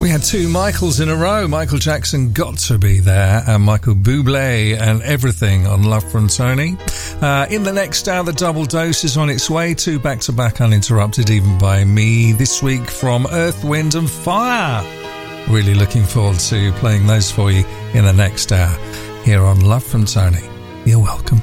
We had two Michaels in a row. Michael Jackson, Got to Be There, and Michael Bublé and Everything on Love from Tony. In the next hour, the double dose is on its way, two back-to-back uninterrupted even by me this week from Earth, Wind and Fire. Really looking forward to playing those for you in the next hour here on Love from Tony. You're welcome.